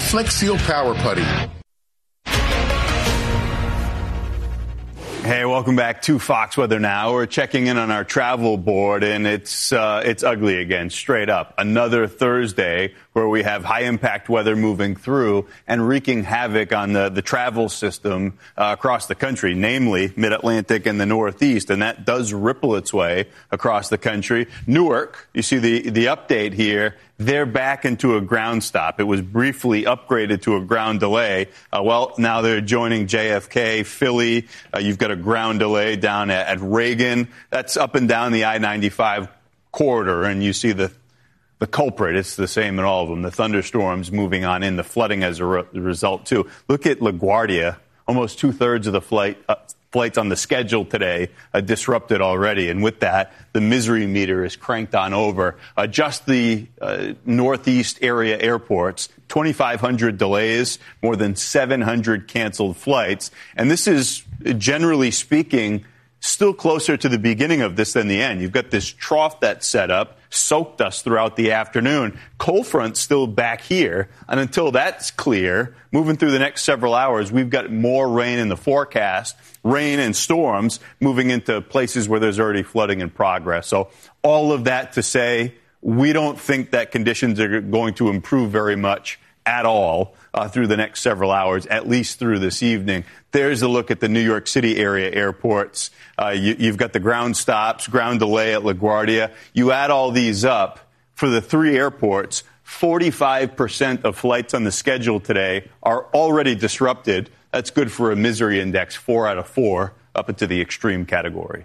Flex Seal Power Putty. Hey, welcome back to Fox Weather Now. We're checking in on our travel board, and it's ugly again, straight up. Another Thursday where we have high-impact weather moving through and wreaking havoc on the travel system across the country, namely Mid-Atlantic and the Northeast, and that does ripple its way across the country. Newark, you see the update here. They're back into a ground stop. It was briefly upgraded to a ground delay. Well, now they're joining JFK, Philly. You've got a ground delay down at Reagan. That's up and down the I-95 corridor, and you see the culprit. It's the same in all of them. The thunderstorms moving on in, the flooding as a result, too. Look at LaGuardia. Almost two-thirds of the flights on the schedule today disrupted already. And with that, the misery meter is cranked on over. Just the Northeast area airports, 2,500 delays, more than 700 canceled flights. And this is, generally speaking, still closer to the beginning of this than the end. You've got this trough that's set up, soaked us throughout the afternoon. Cold front's still back here. And until that's clear, moving through the next several hours, we've got more rain in the forecast, rain and storms moving into places where there's already flooding in progress. So all of that to say, we don't think that conditions are going to improve very much at all through the next several hours, at least through this evening. There's a look at the New York City area airports. You've got the ground stops, ground delay at LaGuardia. You add all these up, for the three airports, 45% of flights on the schedule today are already disrupted. That's good for a misery index, 4 out of 4, up into the extreme category.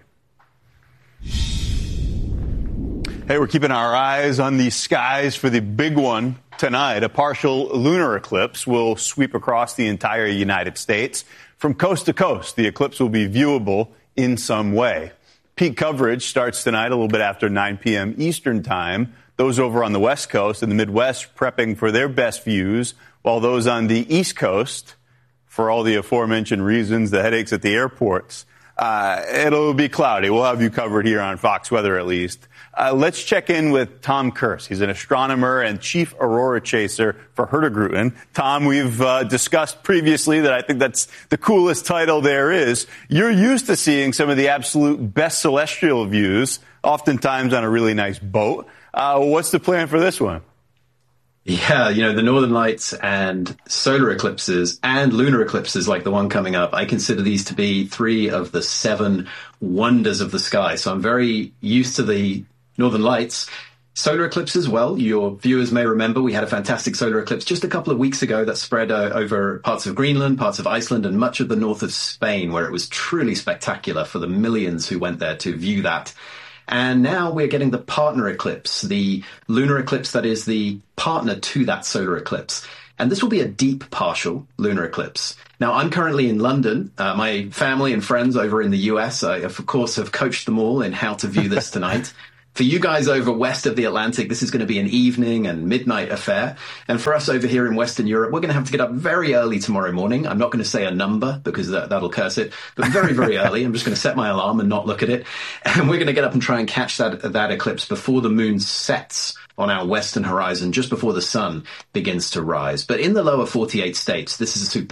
Hey, we're keeping our eyes on the skies for the big one tonight. A partial lunar eclipse will sweep across the entire United States. From coast to coast, the eclipse will be viewable in some way. Peak coverage starts tonight a little bit after 9 p.m. Eastern Time. Those over on the West Coast and the Midwest prepping for their best views, while those on the East Coast, for all the aforementioned reasons, the headaches at the airports, it'll be cloudy. We'll have you covered here on Fox Weather at least. Let's check in with Tom Kurse. He's an astronomer and chief aurora chaser for Hurtigruten. Tom, we've discussed previously that I think that's the coolest title there is. You're used to seeing some of the absolute best celestial views, oftentimes on a really nice boat. What's the plan for this one? Yeah, the Northern Lights and solar eclipses and lunar eclipses like the one coming up, I consider these to be 3 of the 7 wonders of the sky. So I'm very used to the Northern Lights. Solar eclipses, well, your viewers may remember we had a fantastic solar eclipse just a couple of weeks ago that spread over parts of Greenland, parts of Iceland, and much of the north of Spain, where it was truly spectacular for the millions who went there to view that. And now we're getting the partner eclipse, the lunar eclipse that is the partner to that solar eclipse. And this will be a deep partial lunar eclipse. Now, I'm currently in London. My family and friends over in the US, I, of course, have coached them all in how to view this tonight. For you guys over west of the Atlantic, this is going to be an evening and midnight affair. And for us over here in Western Europe, we're going to have to get up very early tomorrow morning. I'm not going to say a number because that'll curse it, but very, very early. I'm just going to set my alarm and not look at it. And we're going to get up and try and catch that eclipse before the moon sets on our western horizon, just before the sun begins to rise. But in the lower 48 states, this is a